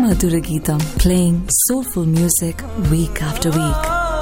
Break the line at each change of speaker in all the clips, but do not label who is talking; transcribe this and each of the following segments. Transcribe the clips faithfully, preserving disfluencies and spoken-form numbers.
Madhura Geetam, playing soulful music week after week.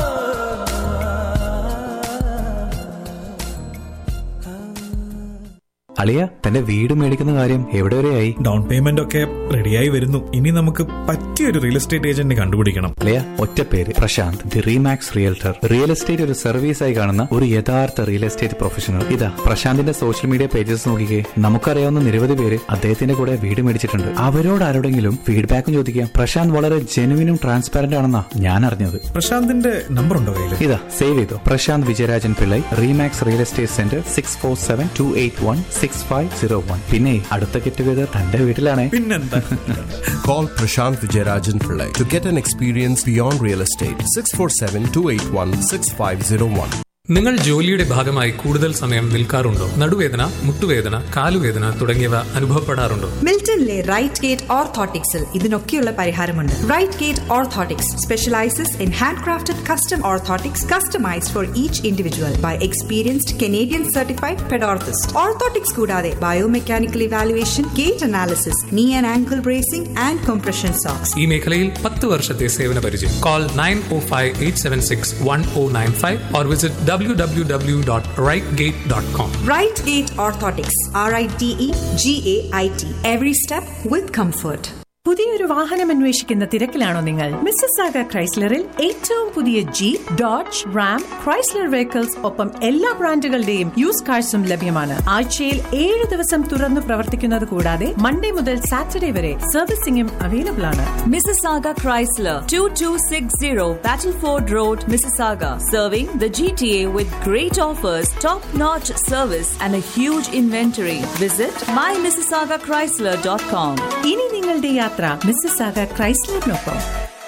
അളിയ, തന്റെ വീട് മേടിക്കുന്ന കാര്യം എവിടെ വരെയായി?
ഡൗൺ പേയ്മെന്റ് ഒക്കെ റെഡിയായി വരുന്നു. ഇനി നമുക്ക് പറ്റിയൊരു റിയൽ എസ്റ്റേറ്റ് ഏജന്റിനെ കണ്ടുപിടിക്കണം.
അളിയ, ഒറ്റ പേര് Prashant, the റീമാക്സ് realtor. Real estate ഒരു സർവീസ് ആയി കാണുന്ന ഒരു യഥാർത്ഥ റിയൽ എസ്റ്റേറ്റ് പ്രൊഫഷണൽ. ഇതാ പ്രശാന്തിന്റെ സോഷ്യൽ മീഡിയ പേജസ് നോക്കിക്കേ. നമുക്കറിയാവുന്ന നിരവധി പേര് അദ്ദേഹത്തിന്റെ കൂടെ വീട് മേടിച്ചിട്ടുണ്ട്. അവരോട് ആരോടെങ്കിലും ഫീഡ്ബാക്കും ചോദിക്കാം. പ്രശാന്ത് വളരെ ജെനുവിനും ട്രാൻസ്പാരന്റ് ആണെന്നാ ഞാൻ അറിഞ്ഞത്.
പ്രശാന്തിന്റെ നമ്പർ ഉണ്ടോ കയ്യിൽ?
ഇതാ സേവ് ചെയ്തോ. Prashant Vijayarajan Pillai, റീമാക്സ് real estate centre, six four seven to eight one six five zero one. പിന്നെ അടുത്ത ഗെറ്റ് ടുഗദർ തന്റെ വീട്ടിലാണ്.
പിന്നെന്താ?
Call Prashant Vijayarajan Pillai to get an experience beyond real estate. six four seven two eight one six five zero one.
നിങ്ങൾ ജോലിയുടെ ഭാഗമായി കൂടുതൽ സമയം നിൽക്കാറുണ്ടോ? നടുവേദന, മുട്ടുവേദന, കാലുവേദന തുടങ്ങിയവ അനുഭവപ്പെടാറുണ്ടോ?
മിൽട്ടണിലെ റൈറ്റ് ഗേറ്റ് ഓർത്തോട്ടിക്സിൽ ഇതിനൊക്കെയുള്ള പരിഹാരമുണ്ട്. Right gate orthotics specialises in hand crafted custom orthotics customised for each individual by experienced Canadian certified pedorthist. Orthotics കൂടാതെ ബയോമെക്കാനിക്കൽ ഇവാലുവേഷൻ, ഗേറ്റ് അനാലിസിസ്, നീ and angle bracing and compression socks.
ഈ മേഖലയിൽ പത്ത് വർഷത്തെ സേവന പരിചയം. Call nine four five eight seven six one four nine five or visit w w w dot right gate dot com.
Right Gate Orthotics, R I T E G A I T. Every step with comfort.
പുതിയൊരു വാഹനം അന്വേഷിക്കുന്ന തിരക്കിലാണോ നിങ്ങൾ? Mississauga ക്രൈസ്ലറിൽ ഏറ്റവും പുതിയ jeep, dodge, Ram, Chrysler vehicles ഒപ്പം എല്ലാ ബ്രാൻഡുകളുടെയും use കാഴ്സും ലഭ്യമാണ്. ആഴ്ചയിൽ ഏഴ് ദിവസം തുറന്നു പ്രവർത്തിക്കുന്നത് കൂടാതെ മൺഡേ മുതൽ സാറ്റർഡേ വരെ സർവീസിംഗും അവൈലബിൾ ആണ്.
Mississauga Chrysler, two two six zero Battleford Road, Mississauga, serving the G T A with great offers, top-notch service and a huge inventory. Visit my mississauga chrysler dot com.
ഇനി നിങ്ങളുടെ യാത്ര Mississauga ക്രൈസ്ലറിനൊപ്പം.